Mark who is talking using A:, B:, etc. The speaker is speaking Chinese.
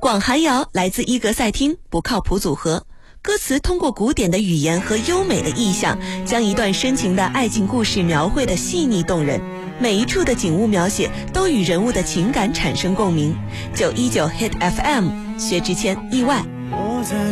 A: 广寒谣来自伊格赛汀，不靠谱组合。歌词通过古典的语言和优美的意象，将一段深情的爱情故事描绘得细腻动人，每一处的景物描写都与人物的情感产生共鸣。919 Hit FM， 薛之谦，意外。